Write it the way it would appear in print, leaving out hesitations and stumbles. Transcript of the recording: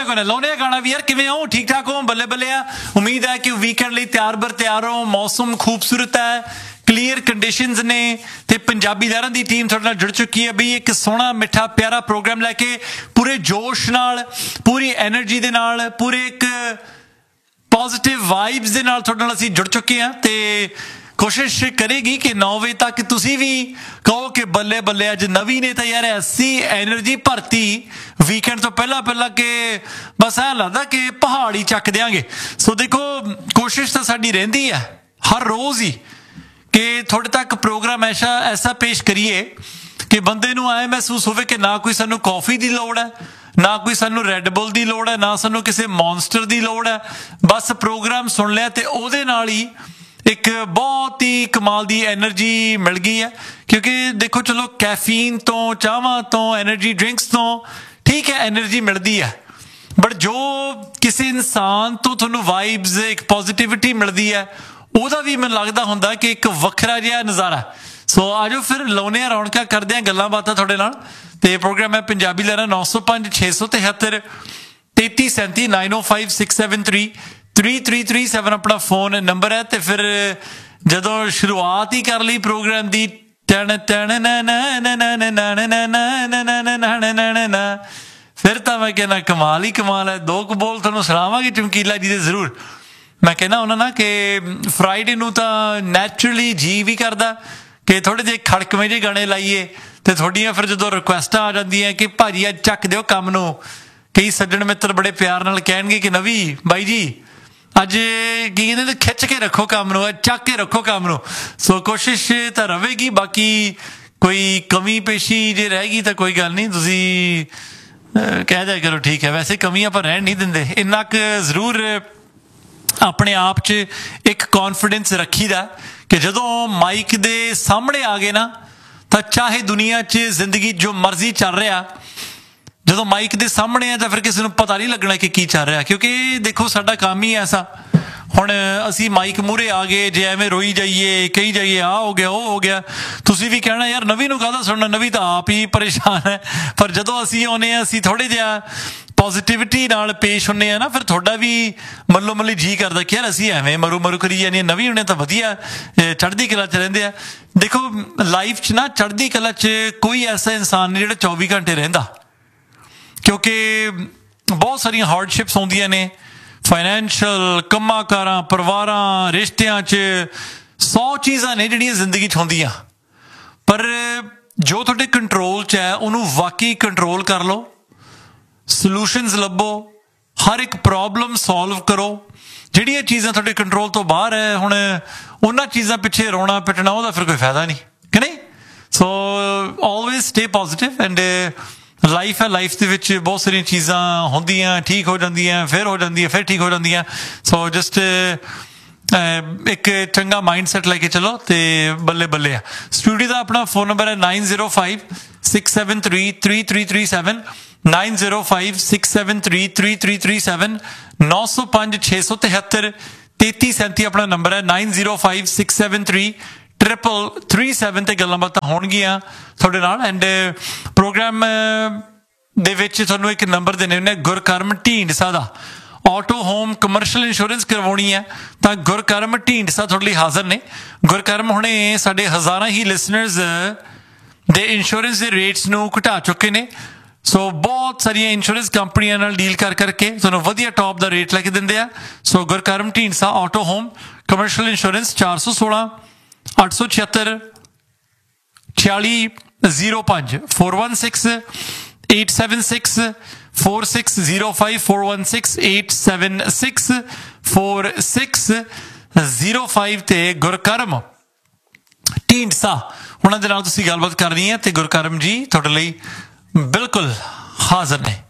कोई ना लाने गाना भी यार किवें हो ठीक ठाक हो बल्ले बल्ले आ उम्मीद है कि वीकेंड लिए तैयार बर तैयार हो मौसम खूबसूरत है क्लीयर कंडीशनस ने ते पंजाबी लहरां दी टीम तुहाडे नाल जुड़ चुकी है बई एक सोहना मिठा प्यारा प्रोग्राम लैके पूरे जोश नाल पूरी एनर्जी दे नाल पूरे एक पॉजिटिव वाइब्स दे नाल तुहाडे नाल असीं जुड़ चुके हैं ते कोशिश करेगी कि 9 बजे तक तुसी भी कहो कि बल्ले बल्ले अज नवी ने तो यार ऐसी एनर्जी भरती वीकेंड तो पहला पहला कि बस ऐ लगता कि पहाड़ी चक देंगे सो देखो कोशिश तो साडी रहिंदी है हर रोज़ ही कि थोड़े तक प्रोग्राम ऐसा पेश करिए कि बंदे नूं ऐ महसूस होवे कि ना कोई सानू कॉफ़ी की लोड़ है ना कोई सानू रैडबुल की लोड़ है ना सानू किसी मॉन्स्टर की लोड़ है बस प्रोग्राम सुन लिया तो उहदे नाल ही एक बहुत ही कमाल दी एनर्जी मिल गई है क्योंकि देखो चलो कैफीन तो चाहवां तो एनर्जी ड्रिंक्स तो ठीक है एनर्जी मिलती है बट जो किसी इंसान तो तुहानू वाइब्स एक पॉजिटिविटी मिलती है ਉਹਦਾ भी मैं लगता ਹੁੰਦਾ कि एक ਵੱਖਰਾ ਜਿਹਾ ਨਜ਼ਾਰਾ सो आजो फिर लाउने रौनक करते हैं गल्लां बातां तुहाडे नाल ते प्रोग्राम है पंजाबी लहरां 905 673 3337 905 673 3337 अपना फोन नंबर है तो फिर जदों शुरुआत ही कर ली प्रोग्राम की फिर तो मैं कहना कमाल ही कमाल है दो क बोल तुहानूं सुणावांगे चमकीला जी दे जरूर मैं कहना होना ना कि फ्राइडे नूं तां नैचुरली जी भी करदा कि थोड़े जे खड़कवें जे गाने लाइए तो थोड़ियां फिर जो रिक्वेस्टां आ जांदियां कि भाजी अज चक दिओ काम नूं कई सज्जण मित्र बड़े प्यार नाल कहणगे कि नवी बाई जी अज की कहते खिच के रखो काम नूं चक के रखो काम नूं सो कोशिश तो रहेगी बाकी कोई कमी पेशी जे रहेगी तो कोई गल नहीं तुसी कह दिया करो ठीक है वैसे कमी आपां रहण नहीं दिंदे इन्ना क जरूर अपने आप च एक कॉन्फिडेंस रखीदा कि जदों माइक दे सामने आ गए ना तो चाहे दुनिया च जिंदगी जो मर्जी चल रहा जदों माइक दे सामने है तो फिर किसी को पता नहीं लगना कि की चल रहा क्योंकि देखो साडा काम ही ऐसा हुण असी माइक मूहरे आ गए जे एवें रोई जाइए कही जाइए आ हो गया वो हो गया तुसी भी कहना यार नवी नूं काहदा सुनना नवी तो आप ही परेशान है पर जदों असी आउणे असी थोड़े जिहा पॉजिटिविटी नाल पेश होने ना फिर थोड़ा भी मल्लो मल्ली जी करदा कि यार असी एवें मरू मरू करी जाने नवी होने तो वधिया चढ़दी कला च रहिंदे आ देखो लाइफ च ना चढ़दी कला च कोई ऐसा इंसान नहीं जिहड़ा 24 घंटे रहिंदा क्योंकि बहुत सारियां हार्डशिप्स आउंदियां ने फाइनैंशियल कम्मां कारां परिवारां रिश्तियां च 100 चीज़ां ने जिहड़ियां जिंदगी च होंदियां पर जो तुहाडे कंट्रोल च है उहनूं वाकई कंट्रोल कर लो सलूशनस लभो हर एक प्रॉब्लम सॉल्व करो जिहड़ियां चीज़ां तुहाडे कंट्रोल तो बाहर है हुण उन्हां चीज़ां पिछे रोना पिटना उहदा फिर कोई फायदा नहीं कि नहीं so always stay positive and life है लाइफ दे विच बहुत सारियां चीज़ां होंदियां ठीक हो जांदियां फिर ठीक हो जांदियां सो जस्ट एक चंगा माइंड सैट लैके चलो तो बल्ले बल्ले आ स्टूडियो का अपना फोन नंबर है 905 673 3337 905 673 3337 905 673 3337 अपना नंबर है 905 673 3337 ते गल्लां बातां होणगियां तुहाडे नाल एंड प्रोग्राम दे विच तुहानूं एक नंबर देने हुंदे गुरकर्म ढींडसा दा ऑटो होम कमर्शियल इंश्योरेंस करवानी है तो गुरकर्म ढींडसा तुहाडे लई हाज़र ने गुरकर्म हुणे साडे हज़ारां ही लिसनर्स दे इंश्योरेंस दे रेट्स नूं घटा चुके ने सो बहुत सारिया इंश्योरेंस कंपनियां नाल डील कर करके तुहानूं वधिया टॉप दा रेट लैके दिंदे आ सो गुरकर्म Dhindsa auto home commercial insurance 416 876 4605 416 876 4605 416 876 4605 ਤੇ ਗੁਰਕਰਮ ਢੀਂਡਸਾ ਉਹਨਾਂ ਦੇ ਨਾਲ ਤੁਸੀਂ ਗੱਲਬਾਤ ਕਰਨੀ ਹੈ ਤੇ ਗੁਰਕਰਮ ਜੀ ਤੁਹਾਡੇ ਲਈ ਬਿਲਕੁਲ ਹਾਜ਼ਰ ਨੇ।